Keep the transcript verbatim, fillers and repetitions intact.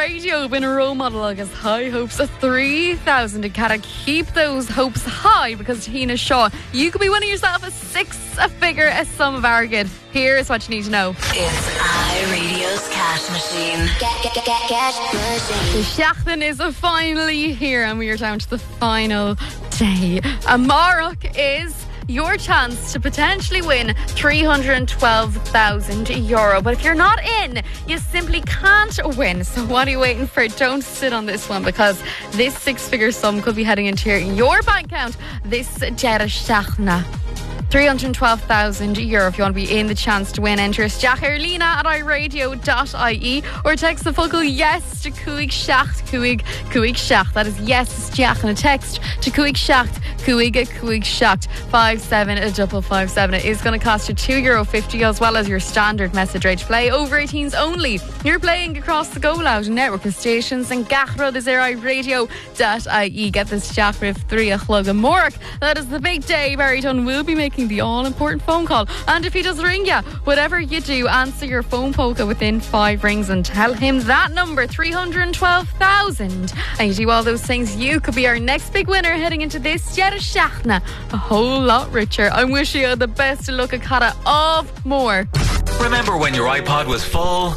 Radio been a role model agus high hopes of three thousand and gotta keep those hopes high because Tina Shaw, you could be winning yourself a six-figure a sum of Argid. Here's what you need to know. It's iRadio's cash machine. Get, get, get, get, cash machine. The Seachtain is finally here and we are down to the final day. A Marach is your chance to potentially win three hundred twelve thousand euro. But if you're not in, you simply can't win. So what are you waiting for? Don't sit on this one because this six-figure sum could be heading into your, your bank account this Jera Seachna. three hundred twelve thousand euro if you want to be in the chance to win. Enter Jack Erlina at iRadio dot I E or text the focal yes to Cuig Shacht Cuig Cuig Shacht. That is yes Jack and a text to Cuig Shacht Cuig Cuig Shacht five seven a double five seven. It is going to cost you two euro fifty as well as your standard message rate to play. Over eighteens only. You're playing across the Go Loud network of stations and Gachro is iRadio dot I E. Get this Jack Riff three a chlug and Mork. That is the big day. Baritone will be making the all-important phone call, and if he does ring you, whatever you do, answer your phone polka within five rings and tell him that number, three hundred twelve thousand, and you do all those things, you could be our next big winner heading into this Jera Seachna a whole lot richer. I wish you the best of luck, a cata of more. Remember when your iPod was full?